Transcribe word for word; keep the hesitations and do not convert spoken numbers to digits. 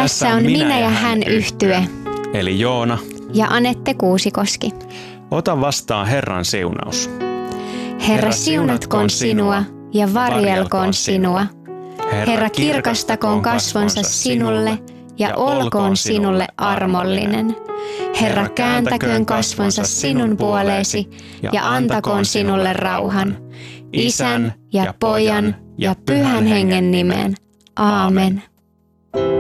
Tässä on Minä ja hän yhtye, eli Joona ja Anette Kuusikoski. Ota vastaan Herran siunaus. Herra siunatkoon sinua ja varjelkoon sinua. Herra kirkastakoon kasvonsa sinulle ja olkoon sinulle armollinen. Herra kääntäköön kasvonsa sinun puoleesi ja antakoon sinulle rauhan. Isän ja Pojan ja Pyhän Hengen nimeen. Aamen.